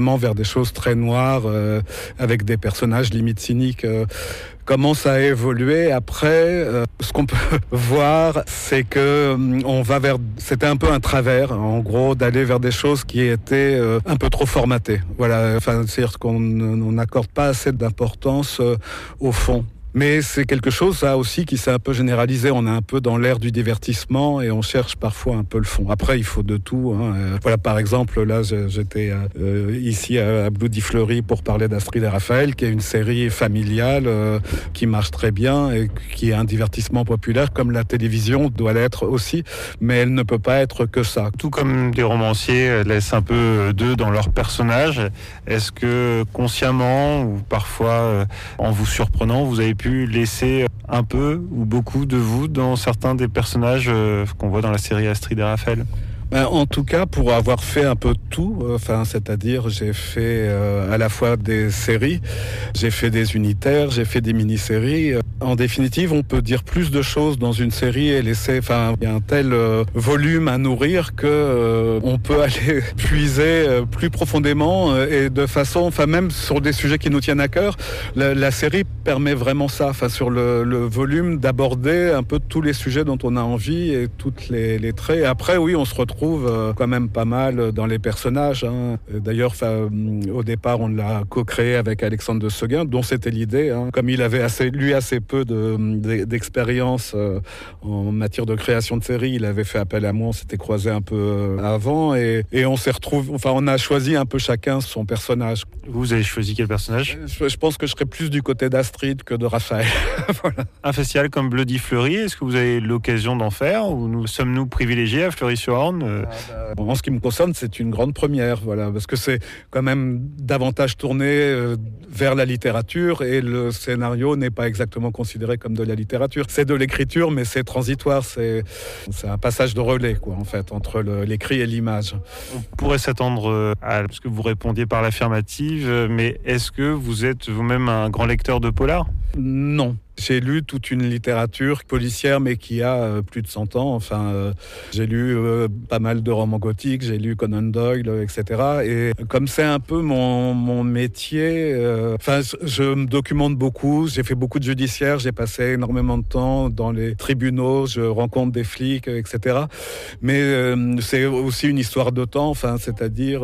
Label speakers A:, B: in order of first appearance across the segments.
A: vraiment vers des choses très noires, avec des personnages limite cyniques. Comment ça a évolué après, ce qu'on peut voir, c'est que c'était un peu un travers, en gros, d'aller vers des choses qui étaient un peu trop formatées. Voilà, c'est-à-dire qu'on n'accorde pas assez d'importance au fond. Mais c'est quelque chose, ça aussi, qui s'est un peu généralisé. On est un peu dans l'ère du divertissement et on cherche parfois un peu le fond. Après, il faut de tout. Voilà, par exemple, là, j'étais ici à Bloody Fleury pour parler d'Astrid et Raphaël, qui est une série familiale qui marche très bien et qui est un divertissement populaire, comme la télévision doit l'être aussi. Mais elle ne peut pas être que ça.
B: Tout comme des romanciers laissent un peu d'eux dans leurs personnages, est-ce que consciemment ou parfois en vous surprenant, vous avez pu laisser un peu ou beaucoup de vous dans certains des personnages qu'on voit dans la série Astrid et Raphaël?
A: En tout cas, pour avoir fait un peu de tout, c'est-à-dire j'ai fait à la fois des séries, j'ai fait des unitaires, j'ai fait des mini-séries. En définitive, on peut dire plus de choses dans une série et laisser, il y a un tel volume à nourrir que on peut aller puiser plus profondément et de façon, même sur des sujets qui nous tiennent à cœur. La série permet vraiment ça, sur le volume d'aborder un peu tous les sujets dont on a envie et toutes les traits. Et après, oui, on se retrouve quand même pas mal dans les personnages. D'ailleurs, au départ, on l'a co-créé avec Alexandre de Seguin, dont c'était l'idée. Comme il avait assez peu d'expérience en matière de création de séries, il avait fait appel à moi, on s'était croisés un peu avant et on s'est retrouvés, on a choisi un peu chacun son personnage.
B: Vous avez choisi quel personnage ?
A: Je pense que je serais plus du côté d'Astrid que de Raphaël. Voilà.
B: Un festival comme Bloody Fleury, est-ce que vous avez l'occasion d'en faire ou sommes-nous privilégiés à Fleury-sur-Orne ?
A: En ce qui me concerne, c'est une grande première, voilà, parce que c'est quand même davantage tourné vers la littérature et le scénario n'est pas exactement considéré comme de la littérature. C'est de l'écriture, mais c'est transitoire, c'est un passage de relais, en fait, entre l'écrit et l'image.
B: On pourrait s'attendre à ce que vous répondiez par l'affirmative, mais est-ce que vous êtes vous-même un grand lecteur de polar ?
A: Non. J'ai lu toute une littérature policière, mais qui a plus de 100 ans. J'ai lu pas mal de romans gothiques, j'ai lu Conan Doyle, etc. Et comme c'est un peu mon métier, je me documente beaucoup. J'ai fait beaucoup de judiciaire, j'ai passé énormément de temps dans les tribunaux, je rencontre des flics, etc. Mais c'est aussi une histoire de temps. C'est-à-dire,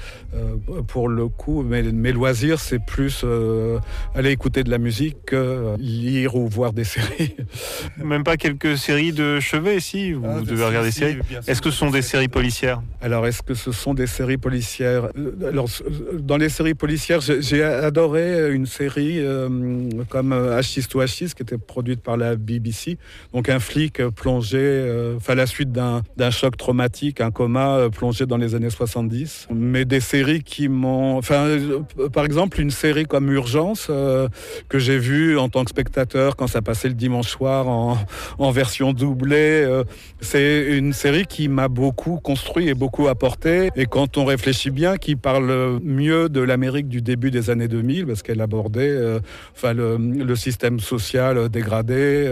A: pour le coup, mes loisirs, c'est plus aller écouter de la musique que lire ou voir des séries.
B: Même pas quelques séries de chevet, si vous devez regarder des séries. Est-ce que ce sont des séries policières ?
A: Alors, est-ce que ce sont des séries policières ? Alors, dans les séries policières, j'ai adoré une série comme H6 to H6 qui était produite par la BBC. Donc, un flic plongé, à la suite d'un choc traumatique, un coma, plongé dans les années 70. Mais des séries qui m'ont... par exemple, une série comme Urgence, que j'ai vue en tant que spectateur quand ça passait le dimanche soir en version doublée. C'est une série qui m'a beaucoup construit et beaucoup apporté. Et quand on réfléchit bien, qui parle mieux de l'Amérique du début des années 2000, parce qu'elle abordait le système social dégradé.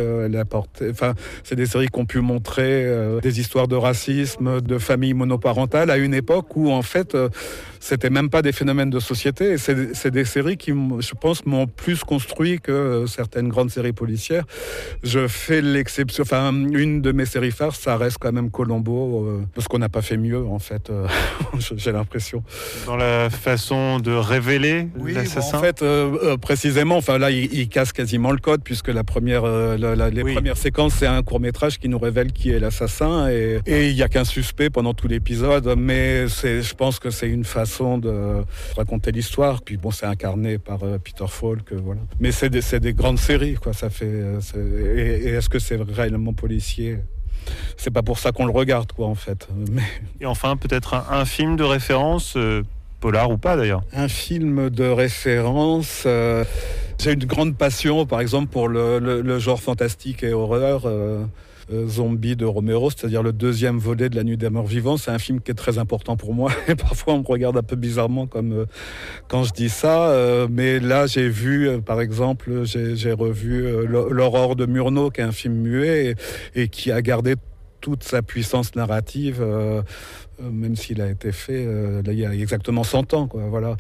A: C'est des séries qui ont pu montrer des histoires de racisme, de familles monoparentales à une époque où, en fait, c'était même pas des phénomènes de société. Et c'est des séries qui, je pense, m'ont plus construit que certaines grandes séries policières. Je fais l'exception. Une de mes séries phares, ça reste quand même Columbo, parce qu'on n'a pas fait mieux, en fait. J'ai l'impression.
B: Dans la façon de révéler l'assassin.
A: En fait, précisément, là, il casse quasiment le code, puisque les premières séquences, c'est un court-métrage qui nous révèle qui est l'assassin, et il n'y a qu'un suspect pendant tout l'épisode, mais je pense que c'est une façon de raconter l'histoire. Puis c'est incarné par Peter Falk, voilà. Mais c'est des grandes séries, ça fait. Et est-ce que c'est réellement policier ? C'est pas pour ça qu'on le regarde, en fait. Mais...
B: Et enfin, peut-être un film de référence, polar ou pas d'ailleurs.
A: Un film de référence. J'ai une grande passion, par exemple, pour le genre fantastique et horreur. Zombie de Romero, c'est-à-dire le deuxième volet de La Nuit des Morts Vivants. C'est un film qui est très important pour moi et parfois on me regarde un peu bizarrement comme quand je dis ça, mais là j'ai vu par exemple, j'ai revu L'Aurore de Murnau, qui est un film muet et qui a gardé toute sa puissance narrative, même s'il a été fait il y a exactement 100 ans, voilà.